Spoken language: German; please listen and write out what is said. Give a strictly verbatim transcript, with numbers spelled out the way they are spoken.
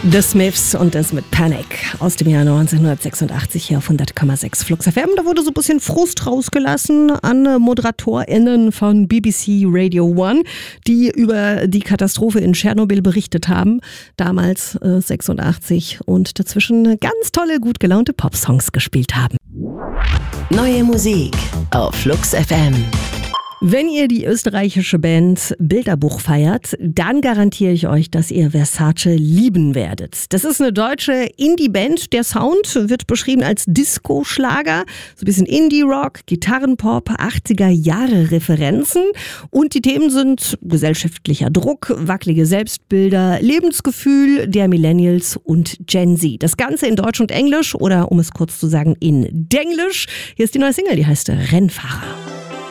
The Smiths und das mit Panic aus dem Jahr neunzehnhundertsechsundachtzig hier auf hundert Komma sechs Flux F M. Da wurde so ein bisschen Frust rausgelassen an ModeratorInnen von B B C Radio One, die über die Katastrophe in Tschernobyl berichtet haben, damals äh, sechsundachtzig, und dazwischen ganz tolle, gut gelaunte Popsongs gespielt haben. Neue Musik auf Flux F M. Wenn ihr die österreichische Band Bilderbuch feiert, dann garantiere ich euch, dass ihr Versace lieben werdet. Das ist eine deutsche Indie-Band. Der Sound wird beschrieben als Disco-Schlager, so ein bisschen Indie-Rock, Gitarrenpop, achtziger-Jahre-Referenzen. Und die Themen sind gesellschaftlicher Druck, wackelige Selbstbilder, Lebensgefühl der Millennials und Gen Z. Das Ganze in Deutsch und Englisch, oder um es kurz zu sagen, in Denglisch. Hier ist die neue Single, die heißt Rennfahrer.